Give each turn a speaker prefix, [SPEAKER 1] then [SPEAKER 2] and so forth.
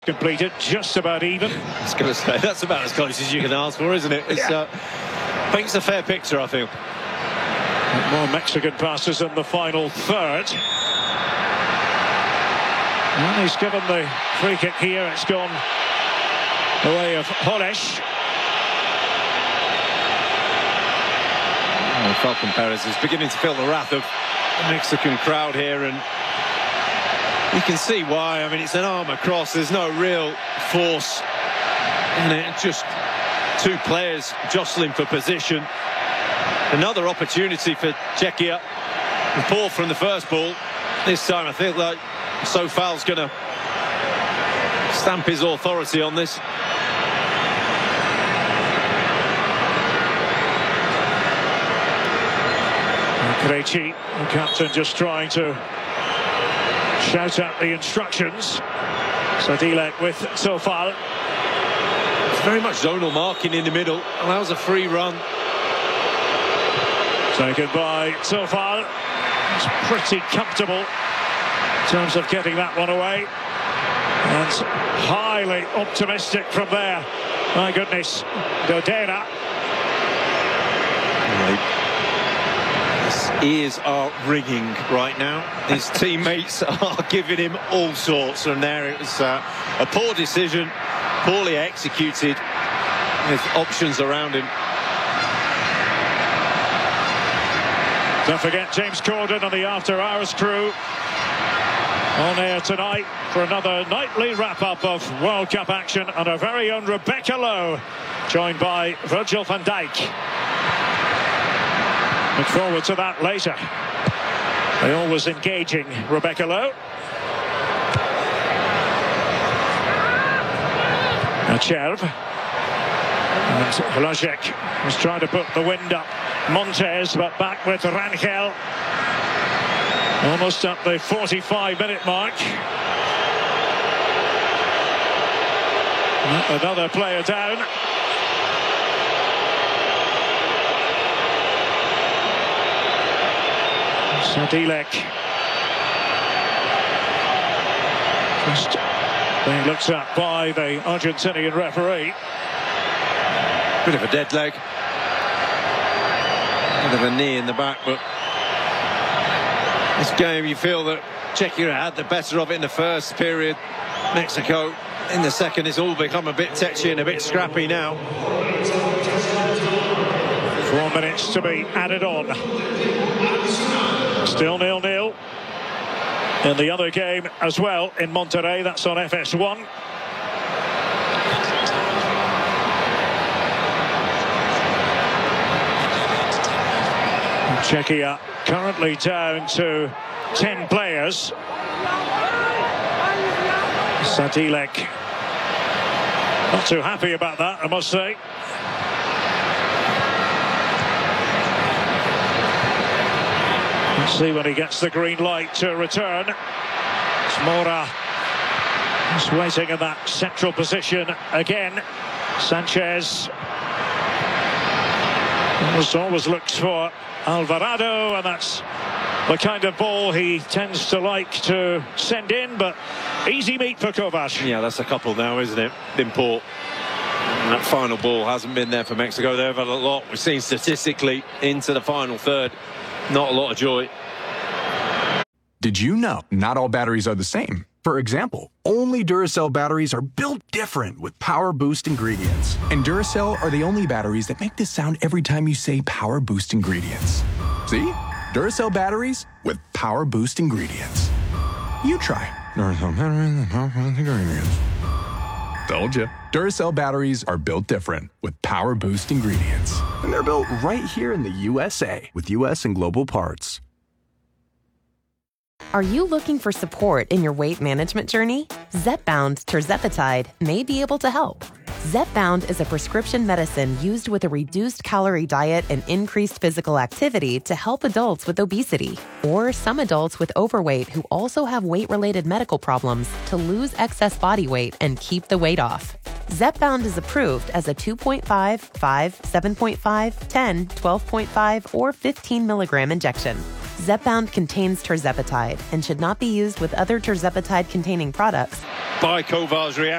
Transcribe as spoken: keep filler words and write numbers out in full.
[SPEAKER 1] Completed just about even.
[SPEAKER 2] I was going to say, that's about as close as you can ask for, isn't it? It's
[SPEAKER 1] yeah.
[SPEAKER 2] uh, paints a fair picture, I feel.
[SPEAKER 1] More Mexican passes in the final third. And he's given the free kick here. It's gone the way of Holesh.
[SPEAKER 2] Oh, Falcon Perez is beginning to feel the wrath of the Mexican crowd here, and you can see why. I mean, it's an arm across. There's no real force in it. Just two players jostling for position. Another opportunity for Czechia. Poor from the first ball. This time, I think that Sofal's going to stamp his authority on this.
[SPEAKER 1] Krejci, the captain, just trying to shout out the instructions. Sadilek with Sofal.
[SPEAKER 2] It's very much zonal marking in the middle. Allows a free run.
[SPEAKER 1] Taken by Sofal. It's pretty comfortable in terms of getting that one away. And highly optimistic from there. My goodness. Godera.
[SPEAKER 2] His ears are ringing right now. His teammates are giving him all sorts from there. It was uh, a poor decision, poorly executed, with options around him.
[SPEAKER 1] Don't forget James Corden and the After Hours crew on air tonight for another nightly wrap-up of World Cup action, and our very own Rebecca Lowe, joined by Virgil van Dijk. Look forward to that later. They always engaging, Rebecca Lowe. Acherv. And Hlojek was trying to put the wind up Montes, but back with Rangel. Almost at the forty-five minute mark. Another player down. Sadilek. Just being looked at by the Argentinian referee.
[SPEAKER 2] Bit of a dead leg. Bit of a knee in the back, but this game you feel that Czechia had the better of it in the first period. Mexico in the second. It's all become a bit tetchy and a bit scrappy now.
[SPEAKER 1] Four minutes to be added on. Still nil nil in the other game as well in Monterrey. That's on F S one. Czechia currently down to ten players. Sadilek not too happy about that, I must say. Let's see when he gets the green light to return. It's Mora just waiting in that central position again. Sanchez almost always looks for Alvarado, and that's the kind of ball he tends to like to send in, but easy meat for Kovac.
[SPEAKER 2] Yeah, that's a couple now, isn't it? Been poor. And that final ball hasn't been there for Mexico. They've had a lot. We've seen statistically into the final third. Not a lot of joy.
[SPEAKER 3] Did you know not all batteries are the same? For example, only Duracell batteries are built different with Power Boost ingredients. And Duracell are the only batteries that make this sound every time you say Power Boost ingredients. See? Duracell batteries with Power Boost ingredients. You try. Duracell batteries with Power Boost ingredients. Told you. Duracell batteries are built different with Power Boost ingredients. And they're built right here in the U S A with U S and global parts.
[SPEAKER 4] Are you looking for support in your weight management journey? Zepbound tirzepatide may be able to help. Zepbound is a prescription medicine used with a reduced calorie diet and increased physical activity to help adults with obesity or some adults with overweight who also have weight-related medical problems to lose excess body weight and keep the weight off. Zepbound is approved as a two point five, five, seven point five, ten, twelve point five, or fifteen milligram injection. Zepbound contains tirzepatide and should not be used with other tirzepatide-containing products.
[SPEAKER 2] By Kovacs reaction.